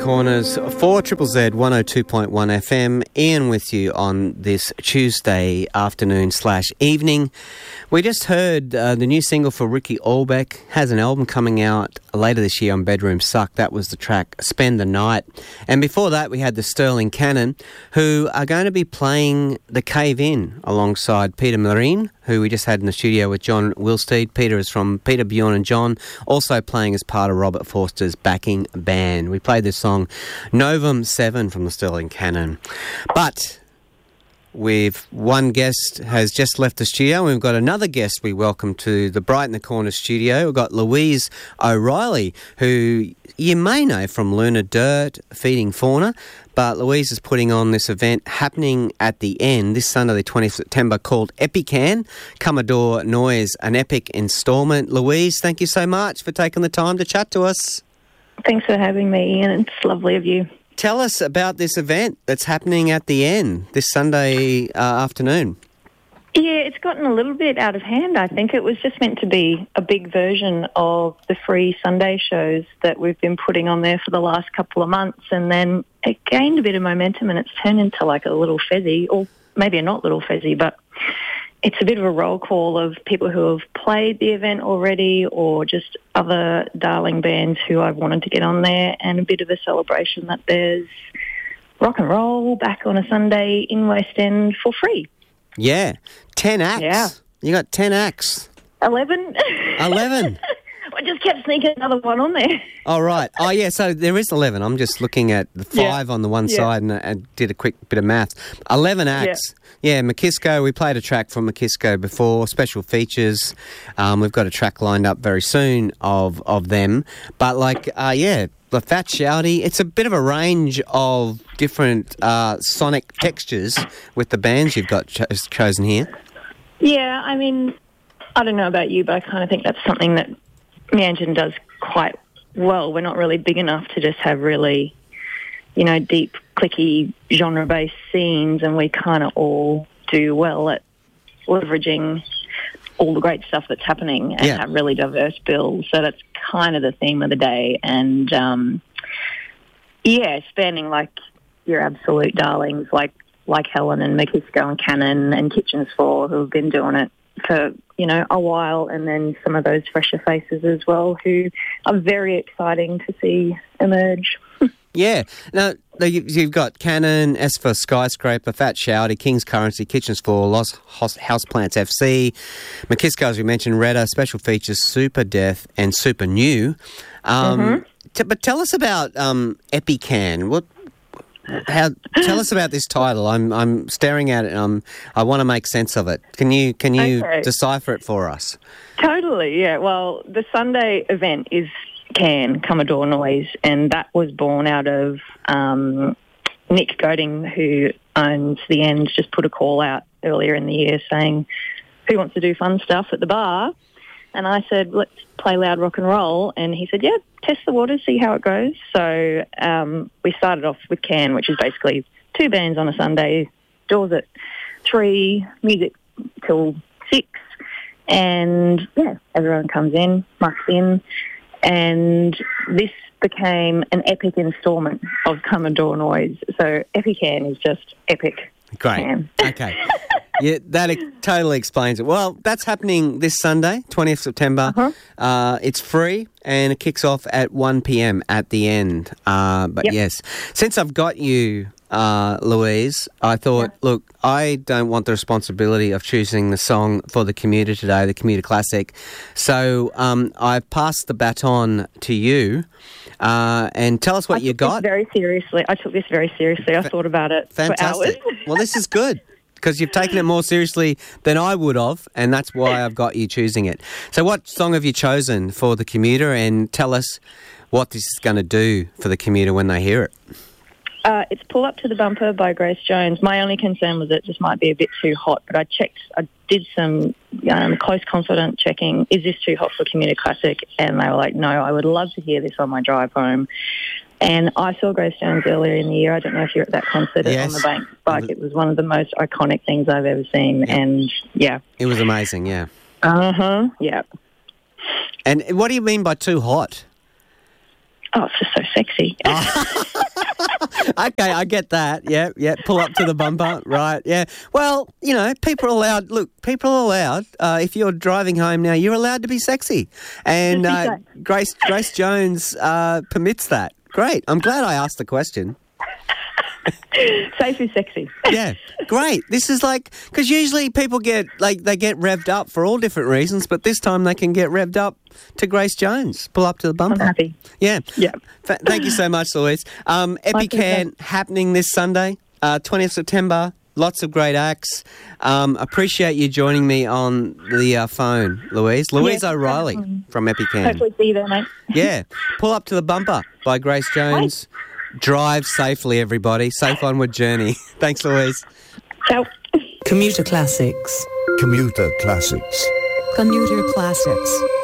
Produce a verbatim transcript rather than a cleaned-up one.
Corners for Triple Z one oh two point one F M. Ian with you on this Tuesday afternoon slash evening. We just heard uh, the new single for Ricky Allbeck. Has an album coming out later this year on Bedroom Suck. That was the track Spend the Night. And before that we had the Sterling Cannon, who are going to be playing The Cave In alongside Peter Marine, who we just had in the studio with John Wilsteed. Peter is from Peter, Bjorn and John, also playing as part of Robert Forster's backing band. We played this song Novum seven from the Sterling Cannon. But we've one guest has just left the studio, and we've got another guest we welcome to the Brighten the Corner studio. We've got Louise O'Reilly, who you may know from Lunar Dirt, Feeding Fauna, but Louise is putting on this event happening at the end this Sunday, the twentieth of September, called Epican, Commodore Noise, an epic instalment. Louise, thank you so much for taking the time to chat to us. Thanks for having me, Ian. It's lovely of you. Tell us about this event that's happening at the end this Sunday uh, afternoon. Yeah, it's gotten a little bit out of hand, I think. It was just meant to be a big version of the free Sunday shows that we've been putting on there for the last couple of months, and then it gained a bit of momentum and it's turned into like a little fezzy, or maybe a not little fezzy, but it's a bit of a roll call of people who have played the event already or just other darling bands who I've wanted to get on there, and a bit of a celebration that there's rock and roll back on a Sunday in West End for free. Yeah, ten acts. Yeah. You got ten acts. Eleven. Eleven. I just kept sneaking another one on there. Oh, right. Oh, yeah, so there is eleven. I'm just looking at the five Yeah. on the one Yeah. side and, and did a quick bit of maths. eleven acts. Yeah, yeah, McKisco, we played a track from McKisco before, special features. Um, we've got a track lined up very soon of, of them. But, like, uh, yeah, the Fat Shouty, it's a bit of a range of different uh, sonic textures with the bands you've got cho- chosen here. Yeah, I mean, I don't know about you, but I kind of think that's something that Meanjin does quite well. We're not really big enough to just have really, you know, deep, clicky, genre-based scenes, and we kind of all do well at leveraging all the great stuff that's happening and Yeah. have really diverse bills. So that's kind of the theme of the day. And, um, yeah, spanning, like, your absolute darlings, like like Helen and McKisco and Cannon and Kitchens Four, who have been doing it for, you know, a while, and then some of those fresher faces as well who are very exciting to see emerge. Yeah. Now, you- you've got Cannon, S for Skyscraper, Fat Shouty, King's Currency, Kitchens for Lost Hos- Houseplants F C, McKisco, as we mentioned, Redder, Special Features, Super Death, and Super New. Um, Mm-hmm. t- but tell us about um, Epican. What? How? Tell us about this title. I'm I'm staring at it and I'm, I want to make sense of it. Can you can you Okay. decipher it for us? Totally, yeah. Well, the Sunday event is Can, Commodore Noise, and that was born out of um, Nick Goading, who owns The End, just put a call out earlier in the year saying, who wants to do fun stuff at the bar? And I said, let's play loud rock and roll. And he said, yeah, test the waters, see how it goes. So um, we started off with Can, which is basically two bands on a Sunday, doors at three, music till six. And, yeah, everyone comes in, mucks in. And this became an epic instalment of Commodore Noise. So Epican is just epic. Great. Can. Okay. Yeah, that e- totally explains it. Well, that's happening this Sunday, twentieth of September. Uh-huh. Uh, it's free and it kicks off at one p.m. at the end. Uh, but Yep. yes, since I've got you, uh, Louise, I thought, look, I don't want the responsibility of choosing the song for the Commuter today, the Commuter Classic. So um, I've passed the baton to you. Uh, and tell us what I you took this got. very seriously. I took this very seriously. I thought about it Fantastic. for hours. Well, this is good because you've taken it more seriously than I would have, and that's why I've got you choosing it. So what song have you chosen for the Commuter, and tell us what this is going to do for the Commuter when they hear it? Uh, it's Pull Up to the Bumper by Grace Jones. My only concern was it just might be a bit too hot, but I checked, I did some um, close confident checking, is this too hot for Commuter Classic? And they were like, no, I would love to hear this on my drive home. And I saw Grace Jones earlier in the year. I don't know if you're at that concert Yes. on the Bank, but it was one of the most iconic things I've ever seen. Yeah. And, yeah. It was amazing, yeah. Uh-huh, yeah. And what do you mean by too hot? Oh, it's just so sexy. Okay, I get that. Yeah, yeah. Pull up to the bumper, right? Yeah. Well, you know, people are allowed. Look, people are allowed. Uh, if you're driving home now, you're allowed to be sexy, and uh, Grace Grace Jones uh, permits that. Great. I'm glad I asked the question. Safe is sexy. Yeah, great. This is like, because usually people get, like, they get revved up for all different reasons, but this time they can get revved up to Grace Jones. Pull up to the bumper. I'm happy. Yeah. Yeah. Th- thank you so much, Louise. Um, EpiCan happening this Sunday, uh, twentieth of September. Lots of great acts. Um, appreciate you joining me on the uh, phone, Louise. Louise yeah, O'Reilly um, from EpiCan. Hopefully see you there, mate. Yeah. Pull up to the bumper by Grace Jones. Bye. Drive safely, everybody. Safe onward journey. Thanks, Louise. Ciao. Commuter Classics. Commuter Classics. Commuter Classics.